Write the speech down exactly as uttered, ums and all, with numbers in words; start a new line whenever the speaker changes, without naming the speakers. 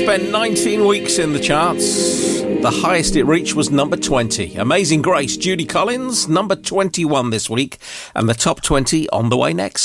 spent nineteen weeks in the charts. The highest it reached was number twenty. Amazing Grace, Judy Collins, number twenty-one this week. And the top twenty on the way next.